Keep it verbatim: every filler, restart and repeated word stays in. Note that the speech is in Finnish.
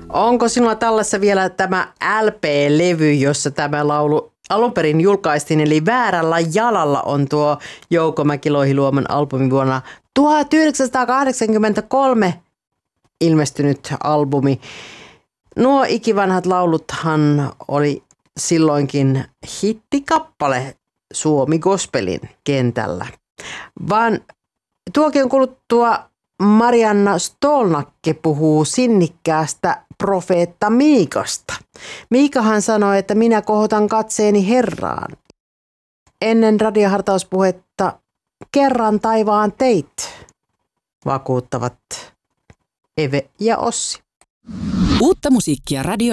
Onko sinulla tällaisessa vielä tämä L P-levy, jossa tämä laulu alun perin julkaistiin, eli Väärällä jalalla on tuo Jouko Mäki-Lohiluoman albumi vuonna tuhatyhdeksänsataakahdeksankymmentäkolme ilmestynyt albumi. Nuo ikivanhat lauluthan oli silloinkin hittikappale Suomi Gospelin kentällä. Vaan tuokion kuluttua Marianna Stolnakke puhuu sinnikkäästä profeetta Miikasta. Miikahan sanoi, että minä kohotan katseeni Herraan. Ennen radiohartauspuhetta kerran taivaan teit, vakuuttavat Eve ja Ossi. Uutta musiikkia radio